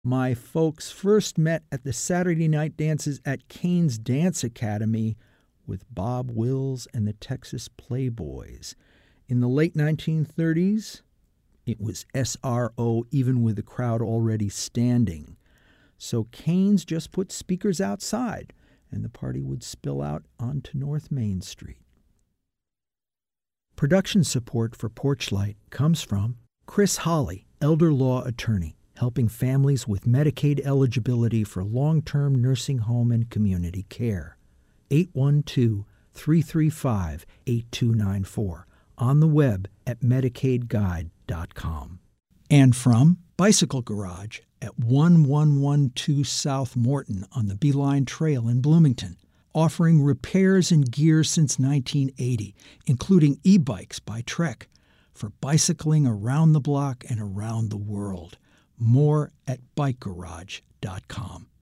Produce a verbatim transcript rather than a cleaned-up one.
My folks first met at the Saturday night dances at Kane's Dance Academy with Bob Wills and the Texas Playboys. In the late nineteen thirties, it was S R O even with the crowd already standing. So Kane's just put speakers outside, and the party would spill out onto North Main Street. Production support for Porchlight comes from Chris Holly, elder law attorney, helping families with Medicaid eligibility for long-term nursing home and community care. eight one two, three three five, eight two nine four. On the web at medicaid guide dot com. And from Bicycle Garage at one one one two South Morton on the Beeline Trail in Bloomington, offering repairs and gear since nineteen eighty, including e-bikes by Trek, for bicycling around the block and around the world. More at bike garage dot com.